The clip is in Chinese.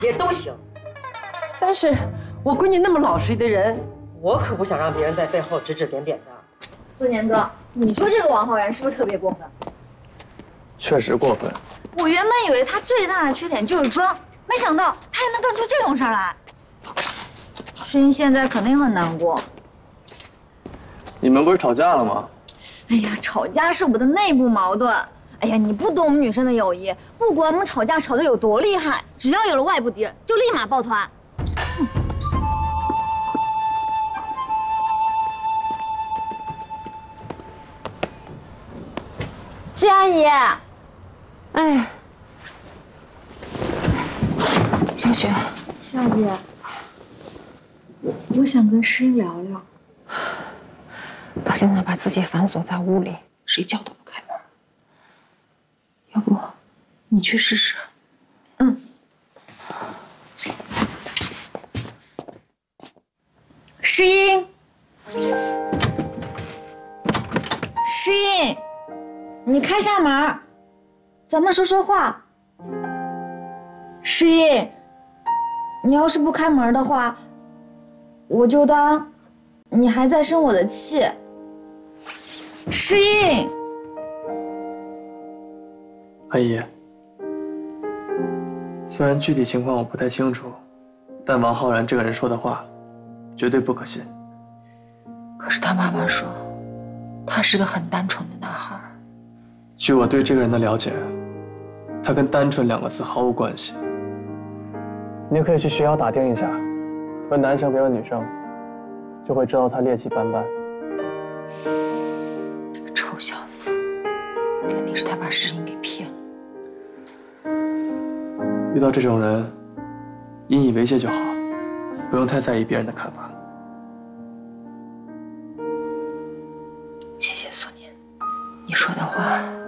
姐都行。但是我闺女那么老实的人，我可不想让别人在背后指指点点的。 苏年哥，你说这个王浩然是不是特别过分？ 确实过分。 我原本以为他最大的缺点就是装，没想到他还能干出这种事儿来。诗音现在肯定很难过。 你们不是吵架了吗？ 哎呀，吵架是我们的内部矛盾。哎呀，你不懂我们女生的友谊，不管我们吵架吵得有多厉害，只要有了外部敌人，就立马抱团。季阿姨， 哎，小雪， 季阿姨，我想跟诗音聊聊。 她现在把自己反锁在屋里，睡觉都不开门。要不，你去试试？ 嗯。诗音，诗音，你开下门，咱们说说话。诗音，你要是不开门的话，我就当你还在生我的气。诗音， 阿姨，虽然具体情况我不太清楚，但王浩然这个人说的话，绝对不可信。 可是他妈妈说，他是个很单纯的男孩。 据我对这个人的了解，他跟单纯2个字毫无关系。你可以去学校打听一下，问男生别问女生，就会知道他劣迹斑斑。 这个臭小子，肯定是他把诗音给骗了。 遇到这种人，引以为戒就好，不用太在意别人的看法。 谢谢苏年，你说的话